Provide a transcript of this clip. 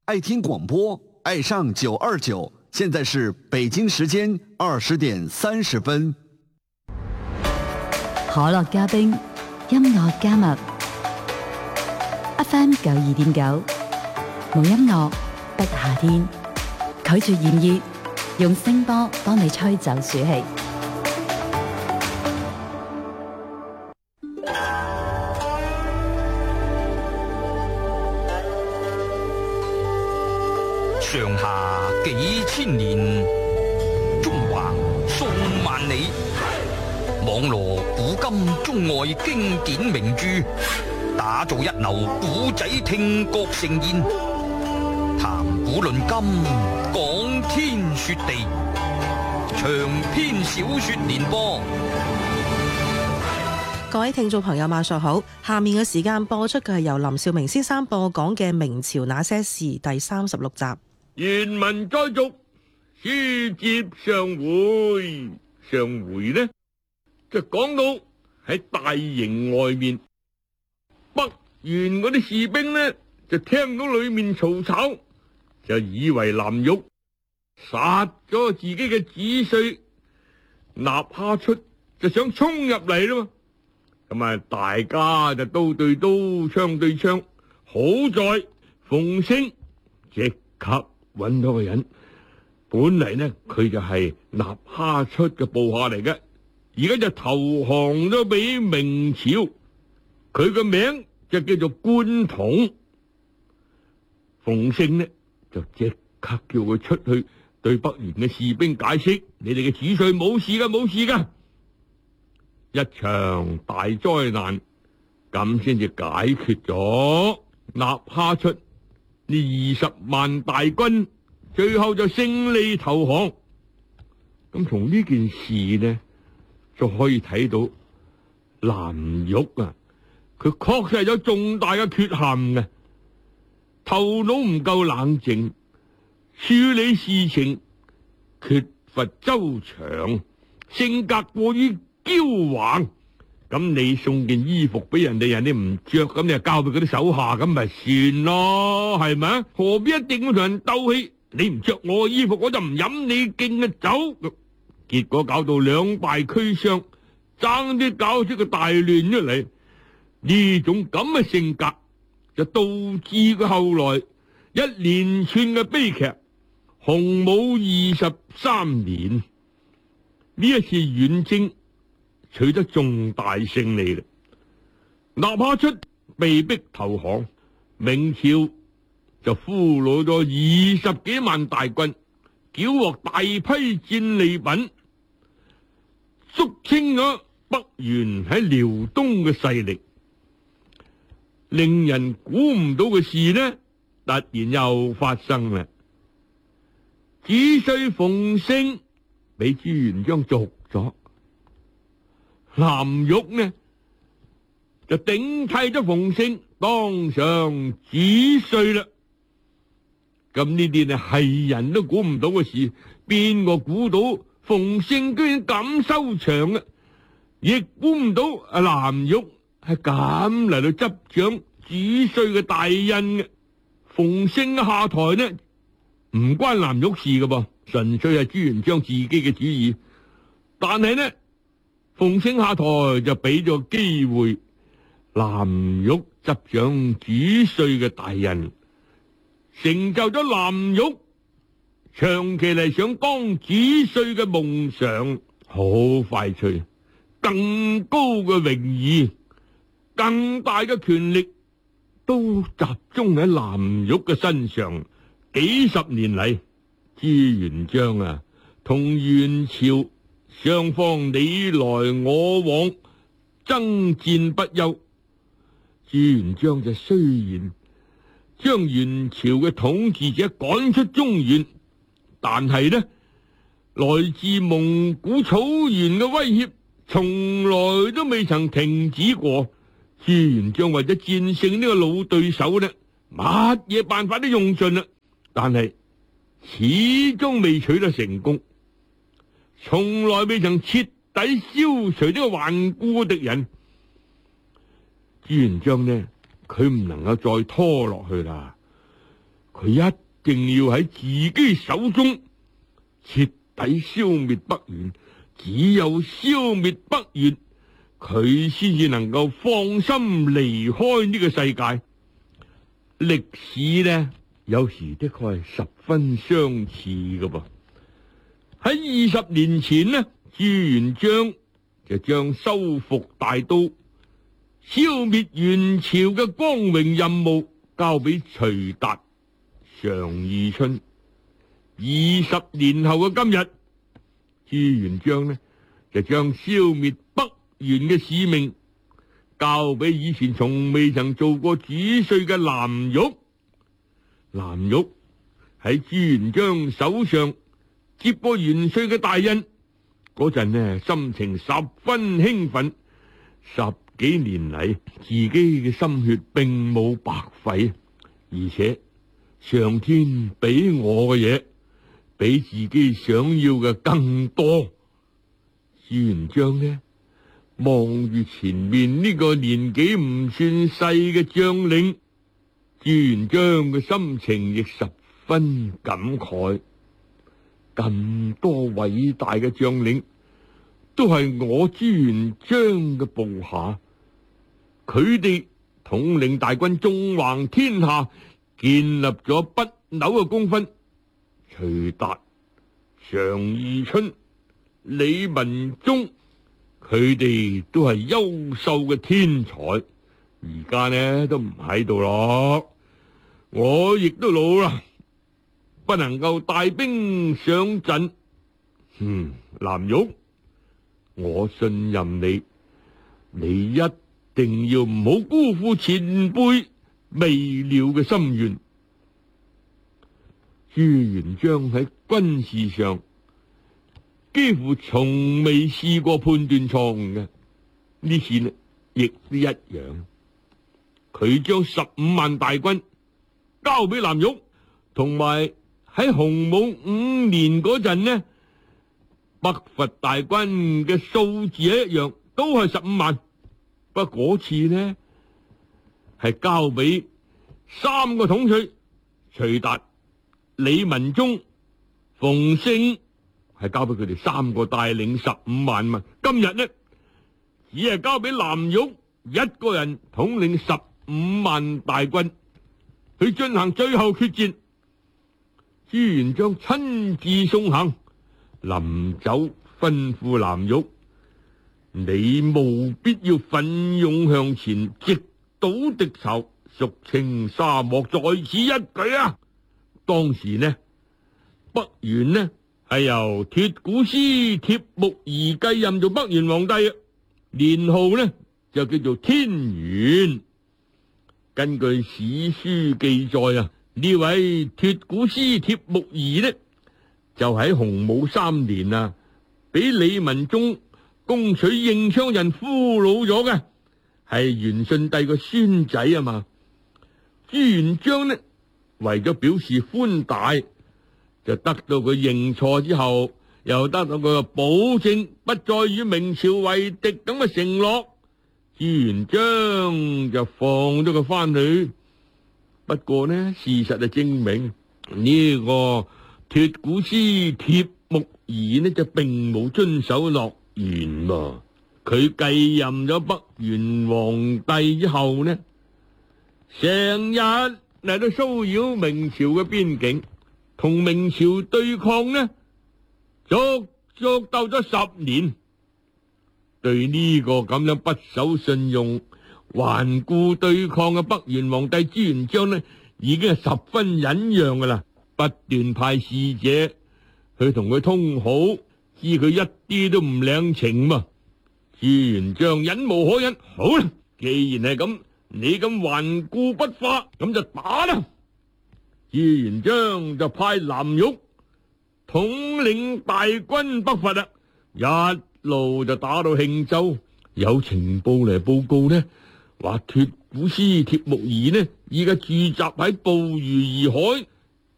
爱听广播，爱上929。现在是北京时间20點30分。 可樂加冰，音樂加密。FM 92.9，無音樂不夏天。拒絕炎熱，用聲波幫你吹走暑氣。 上下幾千年，中橫數萬里，網羅古今中外經典名著，打造一流古仔聽覺盛宴，談古論今，講天說地，長篇小說連播。 各位聽眾朋友晚上好，下面嘅時間播出嘅係由林兆明先生播講嘅《明朝那些事》第36集。 原文再續，書接上回。上回呢就講到喺大營外面，北元嗰啲士兵呢就聽到裏面嘈吵，就以為藍玉殺咗自己嘅子婿納哈出，就想衝入嚟啦嘛。咁啊，大家就刀對刀，槍對槍。好在馮升即刻揾到個人，本嚟呢佢就係納哈出嘅部下嚟嘅，而家就投降咗俾明朝。佢個名就叫做關統。馮升呢就即刻叫佢出去對北元嘅士兵解釋：你哋嘅子婿冇事噶，冇事噶。一場大災難咁先至解決咗。納哈出呢20萬大軍最後就勝利投降。咁從呢件事呢就可以睇到藍玉啊，佢確實係有重大嘅缺陷嘅，頭腦唔夠冷靜，處理事情缺乏周詳，性格過於驕橫。咁你送件衣服俾人哋，人哋唔着，咁你就交俾嗰啲手下，咁咪算咯，係咪啊？何必一定要同人鬥氣？你唔着我嘅衣服，我就唔飲你敬嘅酒。結果搞到兩敗俱傷，爭啲搞出個大亂出嚟。呢種咁嘅性格就導致佢後來一連串嘅悲劇。洪武23年，呢一次遠征取得重大勝利啦，納哈出被逼投降，明朝就俘虜咗20幾萬大軍，繳獲大批戰利品，肅清咗北元喺遼東嘅勢力。令人估唔到嘅事呢，突然又發生啦。子婿馮升俾朱元璋逐咗，藍玉呢就頂替咗馮升當上子婿啦。咁呢啲呢係人都估唔到嘅事，邊個估到馮升居然咁收場啊？亦估唔到阿藍玉係咁嚟到執掌子婿嘅大印嘅。馮升下台呢唔關藍玉事㗎噃，純粹係朱元璋自己嘅主意。但係呢馮升下台就俾咗機會藍玉執掌子婿嘅大印，成就咗藍玉長期嚟想當子婿嘅夢想。好快脆，更高嘅榮譽，更大嘅權力都集中喺藍玉嘅身上。幾十年嚟，朱元璋啊同元朝雙方你來我往，爭戰不休。朱元璋就雖然將元朝嘅統治者趕出中原，但係呢來自蒙古草原嘅威脅從來都未曾停止過。朱元璋為咗戰勝呢個老對手呢，乜嘢辦法都用盡啦，但係始終未取得成功，從來未曾徹底消除呢個頑固嘅敵人。朱元璋呢，佢唔能夠再拖落去啦， 佢一定要喺自己手中徹底消滅北元，只有消滅北元，佢先至能夠放心離開呢個世界。歷史呢，有時的確係十分相似㗎噃。喺20年前呢，朱元璋就將收復大都、消滅元朝嘅光榮任務交俾徐達、常遇春。20年後嘅今日，朱元璋呢就將消滅北元嘅使命交俾以前從未曾做過主帥嘅藍玉。藍玉喺朱元璋手上接過元帥嘅大印嗰陣呢，心情十分興奮。10幾年嚟，自己嘅心血並冇白費，而且上天俾我嘅嘢比自己想要嘅更多。朱元璋呢，望住前面呢個年紀唔算細嘅將領，朱元璋嘅心情亦十分感慨。咁多偉大嘅將領都係我朱元璋嘅部下，佢哋統領大軍縱橫天下，建立咗不朽嘅功勳。徐達、常遇春、李文忠，佢哋都係優秀嘅天才，而家呢都唔喺度咯。我亦都老啦，不能夠帶兵上陣。藍玉，我信任你，你一定要唔好辜負前輩未了嘅心願。朱元璋喺軍事上幾乎從未試過判斷錯誤嘅，呢次呢亦都一樣。佢將15萬大軍交俾藍玉，同埋喺洪武5年嗰陣呢，北伐大軍嘅數字一樣，都係15萬。不過嗰次呢係交俾3個統帥，徐達、李文忠、馮勝，係交俾佢哋3個帶領15萬嘛。今日呢只係交俾藍玉一個人統領15萬大軍去進行最後決戰。朱元璋親自送行，臨走吩咐藍玉：你務必要奮勇向前，直搗敵巢，肅清沙漠，在此一舉啊！當時呢，北元呢係由鐵古斯鐵木兒繼任做北元皇帝，年號呢就叫做天元。根據史書記載啊，呢位鐵古斯鐵木兒呢就喺洪武3年啊，俾李文忠攻取應昌人俘虜咗嘅，係元順帝個孫仔啊嘛。朱元璋呢為咗表示寬大，就得到佢認錯之後，又得到佢保證不再與明朝為敵咁嘅承諾，朱元璋就放咗佢翻去。不過呢，事實就證明呢個鐵古斯鐵木兒呢就並冇遵守諾言喎。佢繼任咗北元皇帝之後呢，成日嚟到騷擾明朝嘅邊境，同明朝對抗呢，足足鬥咗10年。對呢個咁樣不守信用、頑固對抗嘅北元皇帝朱元璋呢，已經係十分忍讓噶啦，不斷派使者去同佢通好，知佢一啲都唔領情嘛。朱元璋忍無可忍，好啦，既然係咁，你咁頑固不化，咁就打啦。朱元璋就派藍玉統領大軍北伐啦，一路就打到慶州。有情報嚟報告呢，話鐵古斯鐵木兒呢，而家駐紮喺捕魚兒海，